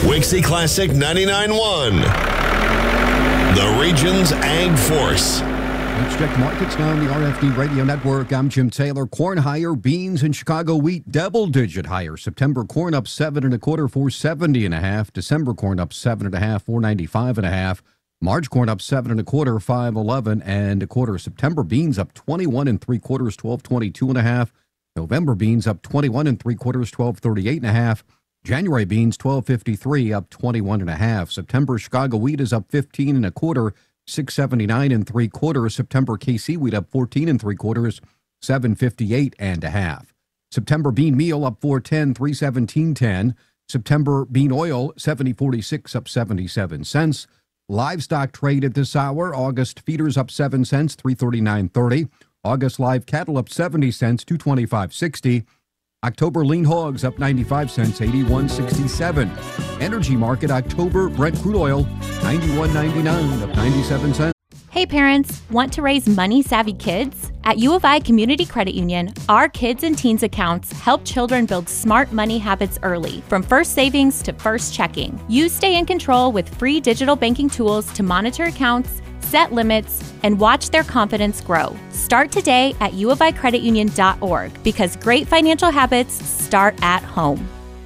Wixie Classic 99.1, the region's Ag Force. Let's check markets now on the RFD Radio Network. I'm Jim Taylor. Corn higher, beans and Chicago wheat double-digit higher. September corn up 7 1/4, 470.5. December corn up 7 1/2, 495.5. March corn up 7 1/4, 511 1/4. September beans up 21 3/4, 1222.5. November beans up 21 3/4, 1238.5. January beans 1253 up 21.5. September Chicago wheat is up 15 1/4. 679 3/4. September KC wheat up 14 3/4, 758.5. September bean meal up 410, 317.10. September bean oil 70.46 up 77 cents. Livestock trade at this hour. August feeders up 7 cents, 339.30. August live cattle up 70 cents, 225.60. October lean hogs up 95 cents, 81.67. Energy market October Brent crude oil 91.99 up 97 cents. Hey parents, want to raise money-savvy kids? At U of I Community Credit Union, our kids and teens accounts help children build smart money habits early, from first savings to first checking. You stay in control with free digital banking tools to monitor accounts, set limits, and watch their confidence grow. Start today at uoficreditunion.org because great financial habits start at home.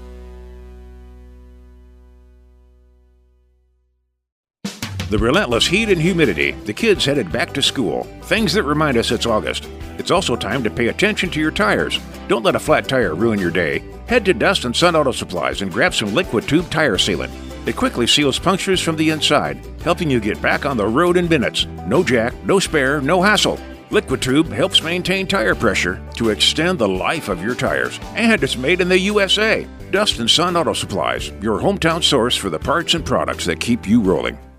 The relentless heat and humidity, the kids headed back to school, things that remind us it's August. It's also time to pay attention to your tires. Don't let a flat tire ruin your day. Head to Dust and Sun Auto Supplies and grab some Liquid Tube tire sealant. It quickly seals punctures from the inside, helping you get back on the road in minutes. No jack, no spare, no hassle. Liquid Tube helps maintain tire pressure to extend the life of your tires. And it's made in the USA. Dust and Sun Auto Supplies, your hometown source for the parts and products that keep you rolling.